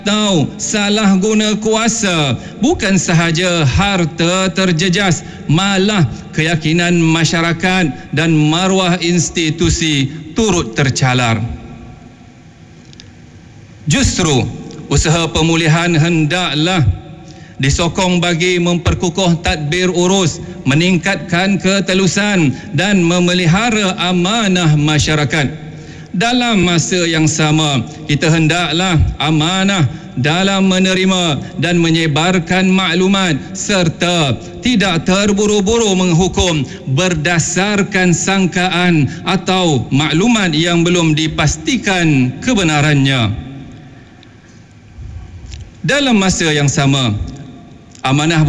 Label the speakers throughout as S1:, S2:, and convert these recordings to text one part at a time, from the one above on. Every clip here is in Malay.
S1: atau salah guna kuasa. Bukan sahaja harta terjejas, malah keyakinan masyarakat dan maruah institusi turut tercalar. Justru usaha pemulihan hendaklah disokong bagi memperkukuh tadbir urus, meningkatkan ketelusan dan memelihara amanah masyarakat. Dalam masa yang sama, kita hendaklah amanah dalam menerima dan menyebarkan maklumat serta tidak terburu-buru menghukum berdasarkan sangkaan atau maklumat yang belum dipastikan kebenarannya. Dalam masa yang sama, amanah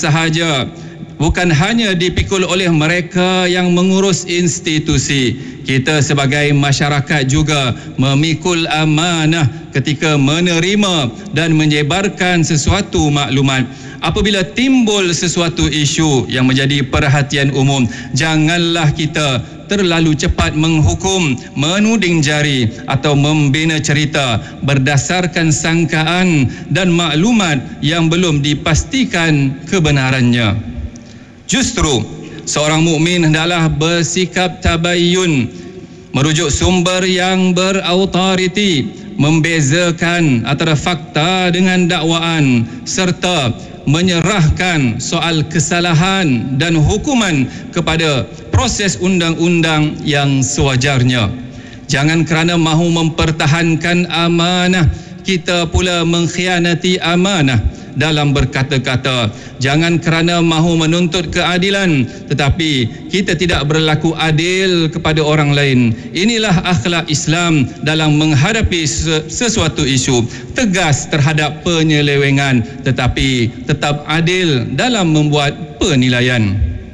S1: bukan hanya dipikul oleh mereka yang mengurus institusi. Kita sebagai masyarakat juga memikul amanah ketika menerima dan menyebarkan sesuatu maklumat. Apabila timbul sesuatu isu yang menjadi perhatian umum, janganlah kita terlalu cepat menghukum, menuding jari atau membina cerita berdasarkan sangkaan dan maklumat yang belum dipastikan kebenarannya. Justru seorang mukmin hendaklah bersikap tabayyun, merujuk sumber yang berautoriti, membezakan antara fakta dengan dakwaan serta menyerahkan soal kesalahan dan hukuman kepada proses undang-undang yang sewajarnya. Jangan kerana mahu mempertahankan amanah, kita pula mengkhianati amanah dalam berkata-kata. Jangan kerana mahu menuntut keadilan tetapi kita tidak berlaku adil kepada orang lain. Inilah akhlak Islam dalam menghadapi sesuatu isu. Tegas terhadap penyelewengan tetapi tetap adil dalam membuat penilaian.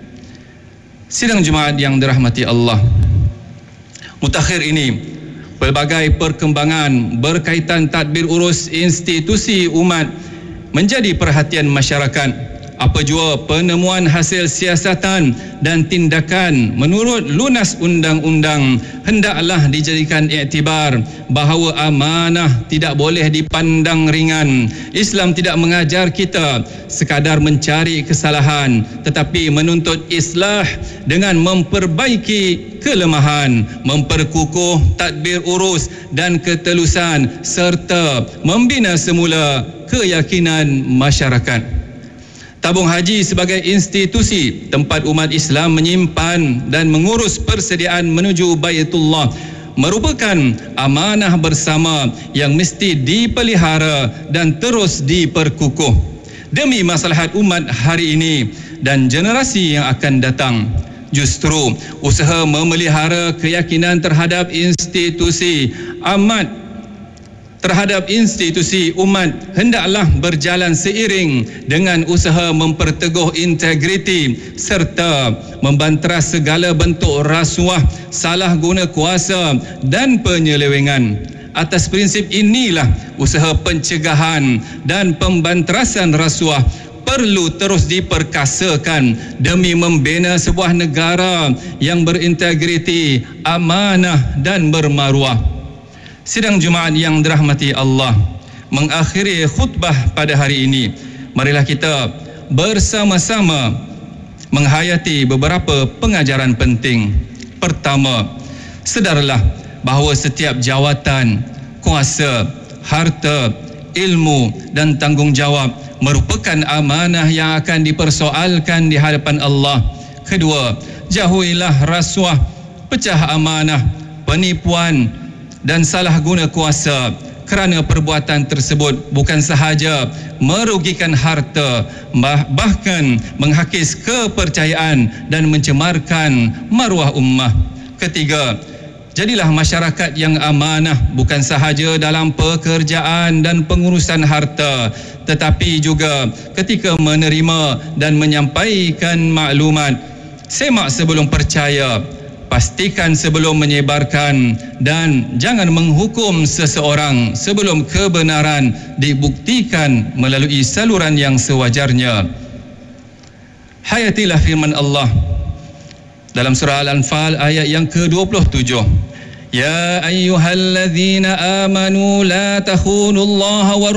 S1: Sidang Jumaat yang dirahmati Allah, mutakhir ini pelbagai perkembangan berkaitan tadbir urus institusi umat menjadi perhatian masyarakat. Apa jua penemuan hasil siasatan dan tindakan menurut lunas undang-undang, hendaklah dijadikan iktibar bahawa amanah tidak boleh dipandang ringan. Islam tidak mengajar kita sekadar mencari kesalahan tetapi menuntut islah dengan memperbaiki kelemahan, memperkukuh tadbir urus dan ketelusan serta membina semula keyakinan masyarakat. Tabung haji sebagai institusi tempat umat Islam menyimpan dan mengurus persediaan menuju Baitullah merupakan amanah bersama yang mesti dipelihara dan terus diperkukuh demi maslahat umat hari ini dan generasi yang akan datang. Justru usaha memelihara keyakinan terhadap institusi umat hendaklah berjalan seiring dengan usaha memperteguh integriti serta membanteras segala bentuk rasuah, salah guna kuasa dan penyelewengan. Atas prinsip inilah usaha pencegahan dan pembanterasan rasuah perlu terus diperkasakan demi membina sebuah negara yang berintegriti, amanah dan bermaruah. Sidang Jumaat yang dirahmati Allah, mengakhiri khutbah pada hari ini, marilah kita bersama-sama menghayati beberapa pengajaran penting. Pertama, sedarlah bahawa setiap jawatan, kuasa, harta, ilmu dan tanggungjawab merupakan amanah yang akan dipersoalkan di hadapan Allah. Kedua, jauhilah rasuah, pecah amanah, penipuan dan salah guna kuasa, kerana perbuatan tersebut bukan sahaja merugikan harta, bahkan menghakis kepercayaan dan mencemarkan maruah ummah. Ketiga, jadilah masyarakat yang amanah bukan sahaja dalam pekerjaan dan pengurusan harta, tetapi juga ketika menerima dan menyampaikan maklumat. Semak sebelum percaya, pastikan sebelum menyebarkan, dan jangan menghukum seseorang sebelum kebenaran dibuktikan melalui saluran yang sewajarnya. Hayatilah firman Allah dalam surah Al-Anfal ayat yang ke-27. Ya ayyuhallazina amanu la takhunullaha wa